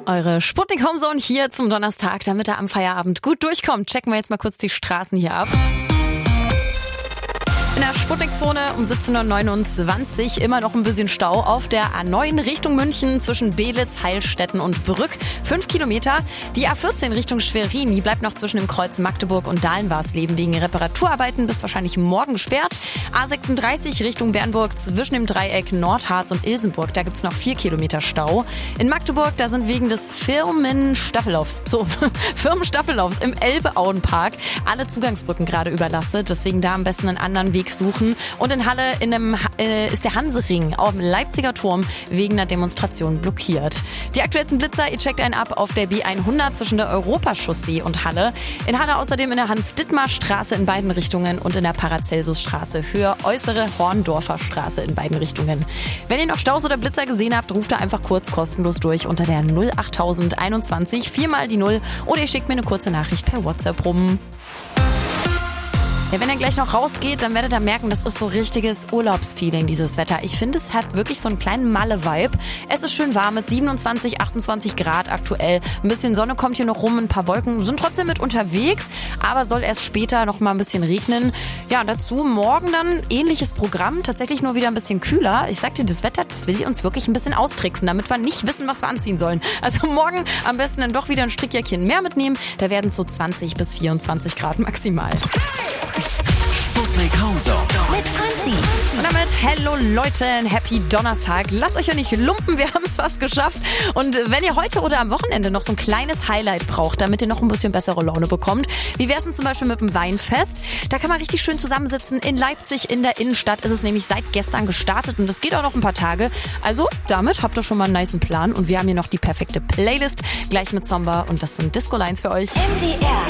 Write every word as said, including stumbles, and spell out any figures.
Eure Sputnik Homezone hier zum Donnerstag, damit er am Feierabend gut durchkommt. Checken wir jetzt mal kurz die Straßen hier ab. In der Sputnik-Zone um siebzehn Uhr neunundzwanzig immer noch ein bisschen Stau auf der A neun Richtung München zwischen Belitz, Heilstätten und Brück. Fünf Kilometer. Die A vierzehn Richtung Schwerin, die bleibt noch zwischen dem Kreuz Magdeburg und Dahlenwarsleben wegen Reparaturarbeiten bis wahrscheinlich morgen gesperrt. A sechsunddreißig Richtung Bernburg zwischen dem Dreieck Nordharz und Ilsenburg, da gibt's noch vier Kilometer Stau. In Magdeburg, da sind wegen des Firmenstaffellaufs, so, Firmenstaffellaufs im Elbe-Auenpark alle Zugangsbrücken gerade überlastet. Deswegen da am besten einen anderen Weg suchen. Und in Halle in einem, äh, ist der Hansering auf dem Leipziger Turm wegen einer Demonstration blockiert. Die aktuellsten Blitzer, ihr checkt einen ab auf der B hundert zwischen der Europachaussee und Halle. In Halle außerdem in der Hans-Dittmar-Straße in beiden Richtungen und in der Paracelsus-Straße für äußere Horndorfer Straße in beiden Richtungen. Wenn ihr noch Staus oder Blitzer gesehen habt, ruft da einfach kurz kostenlos durch unter der null achttausend einundzwanzig, viermal die Null oder ihr schickt mir eine kurze Nachricht per WhatsApp rum. Ja, wenn ihr gleich noch rausgeht, dann werdet ihr merken, das ist so richtiges Urlaubsfeeling, dieses Wetter. Ich finde, es hat wirklich so einen kleinen Malle-Vibe. Es ist schön warm mit siebenundzwanzig, achtundzwanzig Grad aktuell. Ein bisschen Sonne kommt hier noch rum, ein paar Wolken sind trotzdem mit unterwegs, aber soll erst später noch mal ein bisschen regnen. Ja, dazu morgen dann ähnliches Programm, tatsächlich nur wieder ein bisschen kühler. Ich sag dir, das Wetter, das will uns wirklich ein bisschen austricksen, damit wir nicht wissen, was wir anziehen sollen. Also morgen am besten dann doch wieder ein Strickjäckchen mehr mitnehmen. Da werden es so zwanzig bis vierundzwanzig Grad maximal. Sputnik Homezone mit Franzi. Und damit, hello Leute, ein Happy Donnerstag. Lasst euch ja nicht lumpen, wir haben es fast geschafft. Und wenn ihr heute oder am Wochenende noch so ein kleines Highlight braucht, damit ihr noch ein bisschen bessere Laune bekommt, wie wäre es denn zum Beispiel mit dem Weinfest? Da kann man richtig schön zusammensitzen in Leipzig in der Innenstadt. Ist es nämlich seit gestern gestartet und das geht auch noch ein paar Tage. Also damit habt ihr schon mal einen nicen Plan und wir haben hier noch die perfekte Playlist, gleich mit Zomba und das sind Disco Lines für euch. M D R